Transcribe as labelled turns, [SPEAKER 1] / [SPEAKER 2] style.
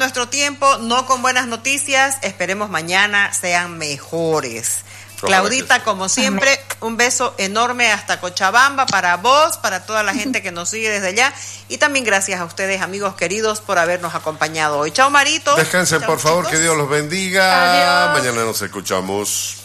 [SPEAKER 1] nuestro tiempo, no con buenas noticias. Esperemos mañana sean mejores. Claudita, como siempre, un beso enorme hasta Cochabamba para vos, para toda la gente que nos sigue desde allá, y también gracias a ustedes, amigos queridos, por habernos acompañado hoy. Chao, Marito.
[SPEAKER 2] Descansen,
[SPEAKER 1] Chao,
[SPEAKER 2] por favor,
[SPEAKER 1] chicos.
[SPEAKER 2] que Dios los bendiga.
[SPEAKER 3] Adiós.
[SPEAKER 2] Mañana nos escuchamos.